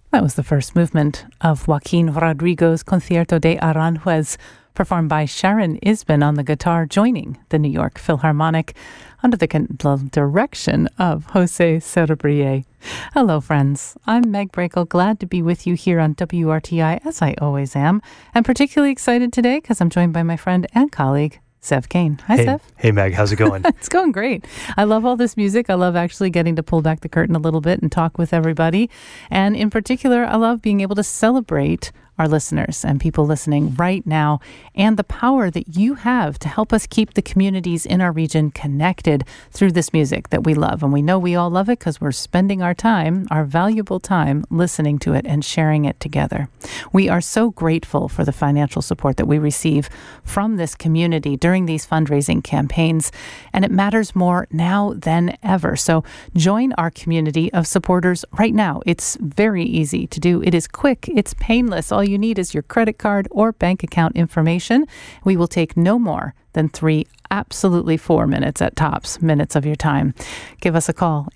That was the first movement of Joaquin Rodrigo's Concierto de Aranjuez, performed by Sharon Isbin on the guitar, joining the New York Philharmonic under the direction of Jose Cerebrier. Hello, friends. I'm Meg Brakel, glad to be with you here on WRTI, as I always am, and particularly excited today because I'm joined by my friend and colleague, Zev Kane. Hi, Zev. Hey, Meg. How's it going? It's going great. I love all this music. I love actually getting to pull back the curtain a little bit and talk with everybody. And in particular, I love being able to celebrate our listeners and people listening right now and the power that you have to help us keep the communities in our region connected through this music that we love. And we know we all love it because we're spending our time, our valuable time, listening to it and sharing it together. We are so grateful for the financial support that we receive from this community during these fundraising campaigns, and it matters more now than ever. So join our community of supporters right now. It's very easy to do. It is quick. It's painless. All you need is your credit card or bank account information. We will take no more than 3, absolutely 4 minutes at tops, minutes of your time. Give us a call,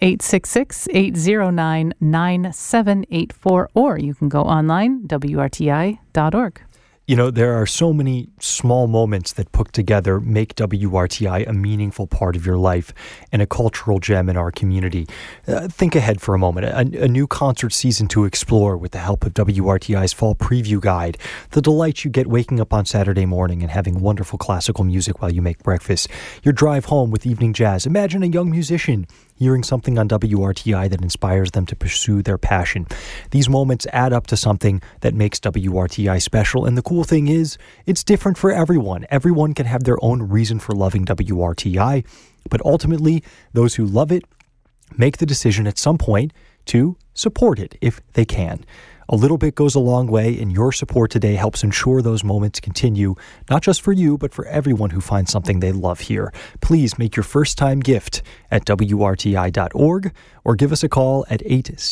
866-809-9784, or you can go online, WRTI.org. You know, there are so many small moments that put together make WRTI a meaningful part of your life and a cultural gem in our community. Think ahead for a moment. A new concert season to explore with the help of WRTI's Fall Preview Guide. The delights you get waking up on Saturday morning and having wonderful classical music while you make breakfast. Your drive home with evening jazz. Imagine a young musician hearing something on WRTI that inspires them to pursue their passion. These moments add up to something that makes WRTI special, and the cool thing is, it's different for everyone. Everyone can have their own reason for loving WRTI, but ultimately, those who love it make the decision at some point to support it if they can. A little bit goes a long way, and your support today helps ensure those moments continue, not just for you, but for everyone who finds something they love here. Please make your first-time gift at WRTI.org or give us a call at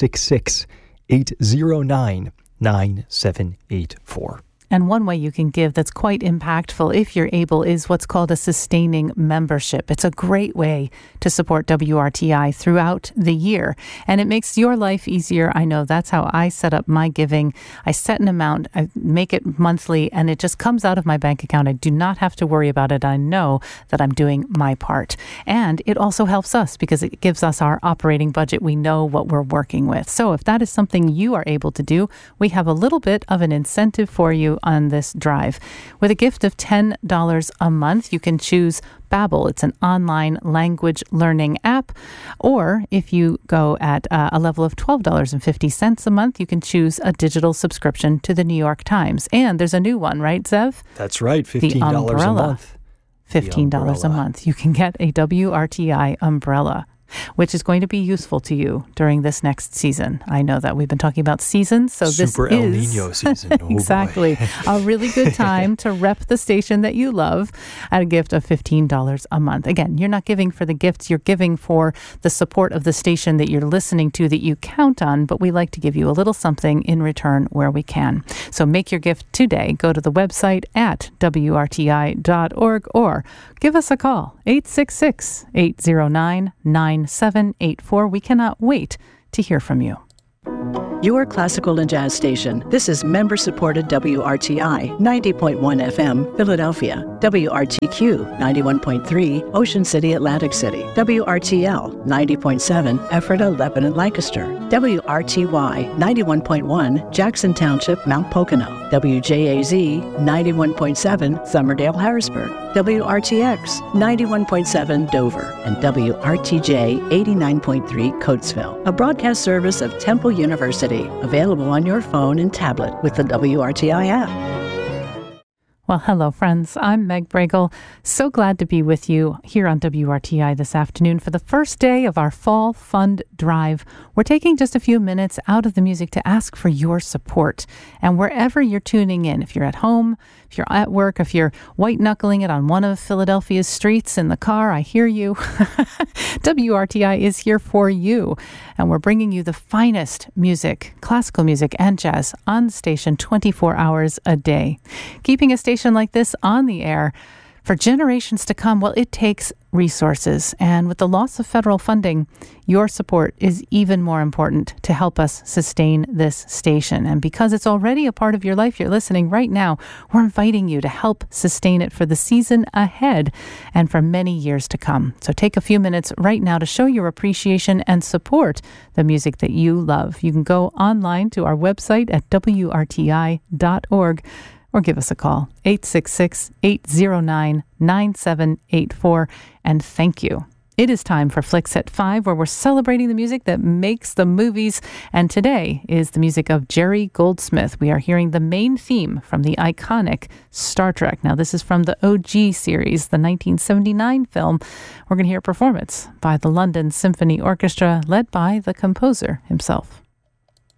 866-809-9784. And one way you can give that's quite impactful, if you're able, is what's called a sustaining membership. It's a great way to support WRTI throughout the year, and it makes your life easier. I know that's how I set up my giving. I set an amount, I make it monthly, and it just comes out of my bank account. I do not have to worry about it. I know that I'm doing my part. And it also helps us because it gives us our operating budget. We know what we're working with. So if that is something you are able to do, we have a little bit of an incentive for you on this drive. With a gift of $10 a month, you can choose Babbel. It's an online language learning app. Or if you go at a level of $12.50 a month, you can choose a digital subscription to the New York Times. And there's a new one, right, Zev? That's right, $15 a month. $15 a month. You can get a WRTI umbrella, which is going to be useful to you during this next season. I know that we've been talking about seasons, so Super this El is Nino season. Oh, exactly a really good time to rep the station that you love at a gift of $15 a month. Again, you're not giving for the gifts, you're giving for the support of the station that you're listening to, that you count on, but we like to give you a little something in return where we can. So make your gift today. Go to the website at WRTI.org or give us a call, 866-809-9784. We cannot wait to hear from you. Your classical and jazz station. This is member-supported WRTI 90.1 FM, Philadelphia. WRTQ 91.3, Ocean City, Atlantic City. WRTL 90.7, Ephrata, Lebanon, Lancaster. WRTY 91.1, Jackson Township, Mount Pocono. WJAZ 91.7, Somerdale, Harrisburg. WRTX 91.7, Dover. And WRTJ 89.3, Coatesville. A broadcast service of Temple University, available on your phone and tablet with the WRTI app. Well, hello, friends. I'm Meg Bragle. So glad to be with you here on WRTI this afternoon for the first day of our Fall Fund Drive. We're taking just a few minutes out of the music to ask for your support. And wherever you're tuning in, if you're at home, if you're at work, if you're white-knuckling it on one of Philadelphia's streets in the car, I hear you. WRTI is here for you. And we're bringing you the finest music, classical music and jazz on the station 24 hours a day. Keeping a station like this on the air for generations to come, well, it takes resources. And with the loss of federal funding, your support is even more important to help us sustain this station. And because it's already a part of your life, you're listening right now, we're inviting you to help sustain it for the season ahead and for many years to come. So take a few minutes right now to show your appreciation and support the music that you love. You can go online to our website at WRTI.org or give us a call, 866-809-9784. And thank you. It is time for Flicks at 5, where we're celebrating the music that makes the movies. And today is the music of Jerry Goldsmith. We are hearing the main theme from the iconic Star Trek. Now, this is from the OG series, the 1979 film. We're going to hear a performance by the London Symphony Orchestra, led by the composer himself.